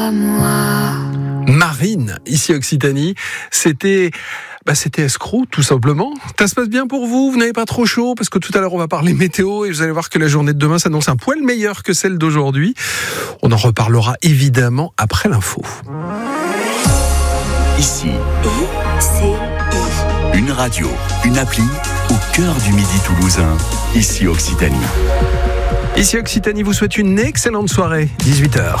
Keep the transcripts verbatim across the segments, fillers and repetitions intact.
à moi. Marine, ici Occitanie, c'était... Bah c'était escroc, tout simplement. Ça se passe bien pour vous, vous n'avez pas trop chaud, parce que tout à l'heure on va parler météo et vous allez voir que la journée de demain s'annonce un poil meilleure que celle d'aujourd'hui. On en reparlera évidemment après l'info. Ici, Et c'est une radio, une appli au cœur du Midi toulousain. Ici Occitanie. Ici Occitanie vous souhaite une excellente soirée, dix-huit heures.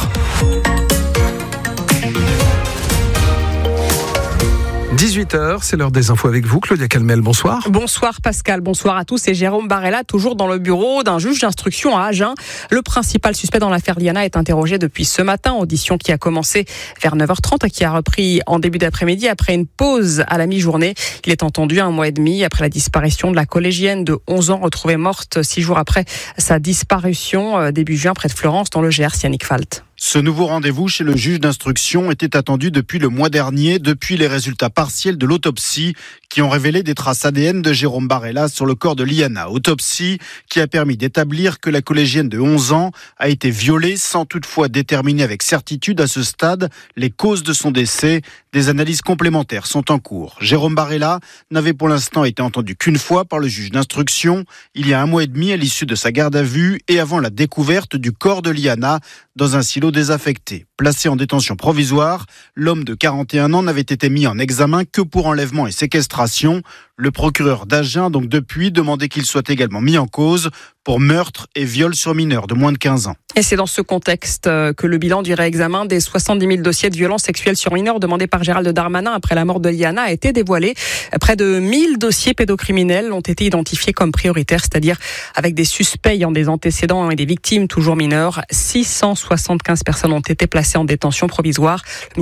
dix-huit heures, c'est l'heure des infos avec vous. Claudia Calmel, bonsoir. Bonsoir Pascal, bonsoir à tous. Et Jérôme Barella, toujours dans le bureau d'un juge d'instruction à Agen. Le principal suspect dans l'affaire Liana est interrogé depuis ce matin. Audition qui a commencé vers neuf heures trente et qui a repris en début d'après-midi après une pause à la mi-journée. Il est entendu un mois et demi après la disparition de la collégienne de onze ans retrouvée morte six jours après sa disparition début juin près de Florence dans le Gers. Yannick Falt. Ce nouveau rendez-vous chez le juge d'instruction était attendu depuis le mois dernier, depuis les résultats partiels de l'autopsie qui ont révélé des traces A D N de Jérôme Barella sur le corps de Liana. Autopsie qui a permis d'établir que la collégienne de onze ans a été violée sans toutefois déterminer avec certitude à ce stade les causes de son décès. Des analyses complémentaires sont en cours. Jérôme Barella n'avait pour l'instant été entendu qu'une fois par le juge d'instruction, il y a un mois et demi à l'issue de sa garde à vue et avant la découverte du corps de Liana dans un silo désaffecté. Placé en détention provisoire, l'homme de quarante et un ans n'avait été mis en examen que pour enlèvement et séquestration. Le procureur d'Agen a donc depuis demandé qu'il soit également mis en cause pour meurtre et viol sur mineur de moins de quinze ans. Et c'est dans ce contexte que le bilan du réexamen des soixante-dix mille dossiers de violences sexuelles sur mineurs demandés par Gérald Darmanin après la mort de Liana a été dévoilé. Près de mille dossiers pédocriminels ont été identifiés comme prioritaires, c'est-à-dire avec des suspects ayant des antécédents et des victimes toujours mineures. six cent soixante-quinze personnes ont été placées en détention provisoire.